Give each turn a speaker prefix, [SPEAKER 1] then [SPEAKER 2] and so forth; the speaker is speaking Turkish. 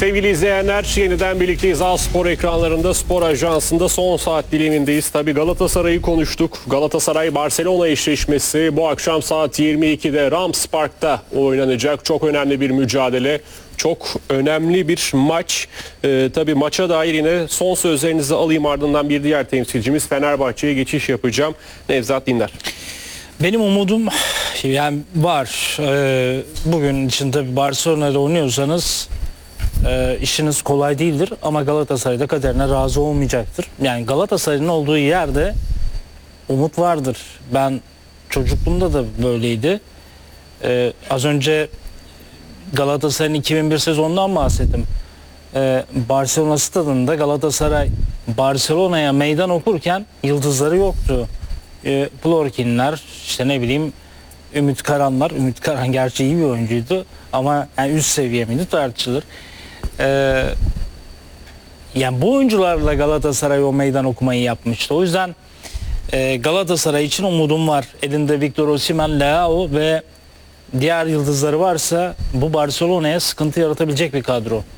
[SPEAKER 1] Sevgili izleyenler, yeniden birlikteyiz. A-Spor ekranlarında, Spor Ajansı'nda son saat dilimindeyiz. Tabii Galatasaray'ı konuştuk. Galatasaray-Barcelona eşleşmesi bu akşam saat 22'de Rams Park'ta oynanacak. Çok önemli bir mücadele. Çok önemli bir maç. Tabii maça dair yine son sözlerinizi alayım, ardından bir diğer temsilcimiz Fenerbahçe'ye geçiş yapacağım. Nevzat Dindar.
[SPEAKER 2] Benim umudum yani var. Bugün için tabii Barcelona'da oynuyorsanız işiniz kolay değildir ama Galatasaray'da kaderine razı olmayacaktır. Yani Galatasaray'ın olduğu yerde umut vardır. Ben çocukluğumda da böyleydi. Az önce Galatasaray'ın 2001 sezonundan bahsettim. Barcelona stadında Galatasaray Barcelona'ya meydan okurken yıldızları yoktu. Plorkinler, işte ne bileyim Ümit Karanlar. Ümit Karan gerçi iyi bir oyuncuydu ama yani üst seviye miydi tartışılır. Yani bu oyuncularla Galatasaray o meydan okumayı yapmıştı. O yüzden Galatasaray için umudum var. Elinde Victor Osimhen, Leao ve diğer yıldızları varsa bu Barcelona'ya sıkıntı yaratabilecek bir kadro.